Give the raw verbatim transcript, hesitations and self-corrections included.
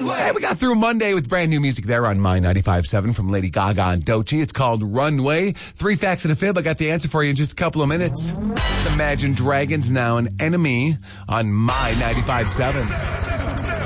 Hey, we got through Monday with brand new music there on My ninety-five point seven from Lady Gaga and Doechii. It's called Runway. Three facts and a fib. I got the answer for you in just a couple of minutes. Imagine Dragons now an enemy on My ninety-five point seven.